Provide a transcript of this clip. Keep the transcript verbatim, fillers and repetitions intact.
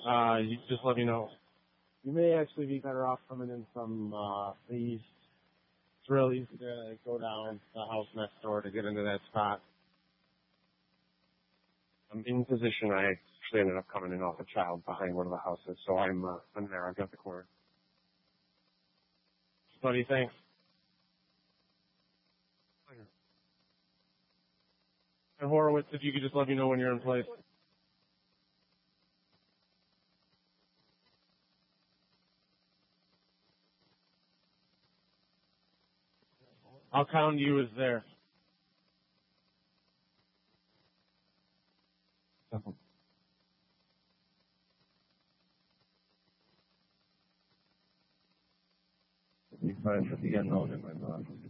Uh, you just let me know. You may actually be better off coming in from uh, the east. It's real easy to go down the house next door to get into that spot. I'm in position. I actually ended up coming in off a child behind one of the houses, so I'm uh, I'm there. I've got the corner. Buddy, thanks. And Horowitz, if you could just let me know when you're in place. I'll count you as there. You five fifty unknown in my box.